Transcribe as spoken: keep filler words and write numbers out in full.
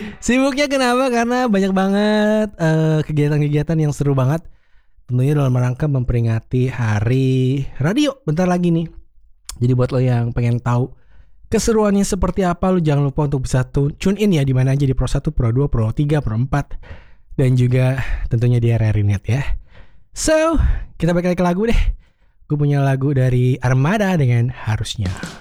Sibuknya kenapa? Karena banyak banget uh, kegiatan-kegiatan yang seru banget. Tentunya dalam rangka memperingati Hari Radio bentar lagi nih. Jadi buat lo yang pengen tahu keseruannya seperti apa, lo jangan lupa untuk bisa tune in ya di mana aja, di Pro satu, Pro dua, Pro tiga, Pro empat, dan juga tentunya di R R I Net ya. So, kita balik lagi ke lagu deh. Gue punya lagu dari Armada dengan Harusnya.